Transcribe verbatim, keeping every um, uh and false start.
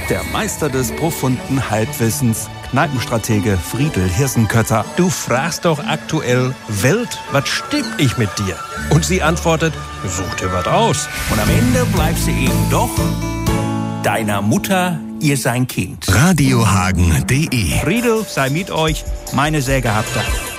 der Meister des profunden Halbwissens, Kneipenstratege Friedel Hirsenkötter. Du fragst doch aktuell, Welt, was stimmt nicht mit dir? Und sie antwortet, such dir was aus. Und am Ende bleibst du eben doch deiner Mutter ihr sein Kind. radiohagen punkt de Friedel sei mit euch, meine sehr gehabte.